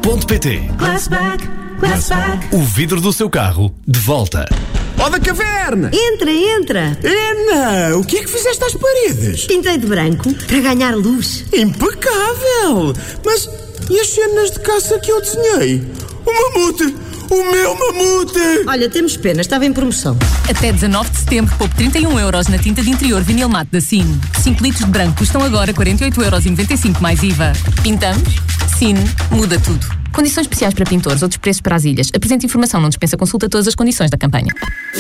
Glassback.pt. Glassback. O vidro do seu carro de volta. Ó da caverna! Entra. Ana, o que é que fizeste às paredes? Pintei de branco para ganhar luz. Impecável! Mas e as cenas de caça que eu desenhei? O mamute! O meu mamute! Olha, temos pena, estava em promoção. Até 19 de setembro, poupe 31€ na tinta de interior vinil mate da Cine. 5 litros de branco custam agora 48,95€ mais IVA. Pintamos? Cine muda tudo. Condições especiais para pintores, outros preços para as ilhas. Apresente informação, não dispensa consulta todas as condições da campanha.